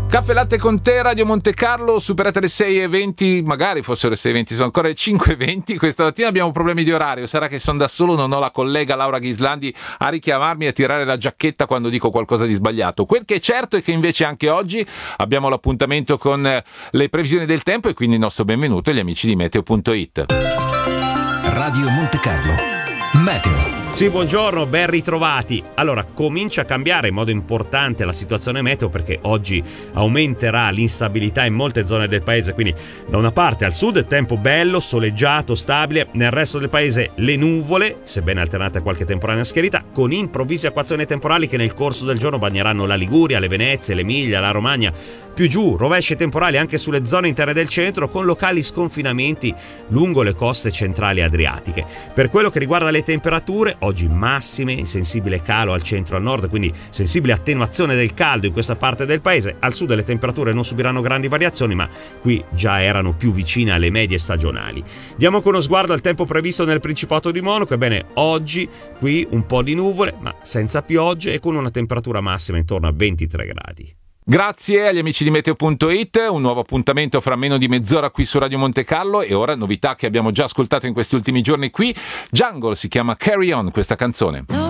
Caffè Latte con te, Radio Monte Carlo, superate le 6:20, magari fossero le 6:20, sono ancora le 5:20. Questa mattina abbiamo problemi di orario, sarà che sono da solo, non ho la collega Laura Ghislandi a richiamarmi e a tirare la giacchetta quando dico qualcosa di sbagliato. Quel che è certo è che invece anche oggi abbiamo l'appuntamento con le previsioni del tempo e quindi il nostro benvenuto agli amici di Meteo.it. Radio Monte Carlo, Meteo. Sì, buongiorno, ben ritrovati. Allora, comincia a cambiare in modo importante la situazione meteo perché oggi aumenterà l'instabilità in molte zone del paese, quindi da una parte al sud tempo bello, soleggiato, stabile, nel resto del paese le nuvole, sebbene alternate a qualche temporanea schiarita, con improvvise acquazzoni temporali che nel corso del giorno bagneranno la Liguria, le Venezie, l'Emilia, la Romagna. Più giù, rovesci temporali anche sulle zone interne del centro con locali sconfinamenti lungo le coste centrali adriatiche. Per quello che riguarda le temperature, oggi massime, sensibile calo al centro e al nord, quindi sensibile attenuazione del caldo in questa parte del paese. Al sud le temperature non subiranno grandi variazioni, ma qui già erano più vicine alle medie stagionali. Diamo con uno sguardo al tempo previsto nel Principato di Monaco. Ebbene, oggi qui un po' di nuvole, ma senza piogge e con una temperatura massima intorno a 23 gradi. Grazie agli amici di Meteo.it, un nuovo appuntamento fra meno di mezz'ora qui su Radio Monte Carlo e ora novità che abbiamo già ascoltato in questi ultimi giorni qui. Jungle si chiama Carry On questa canzone.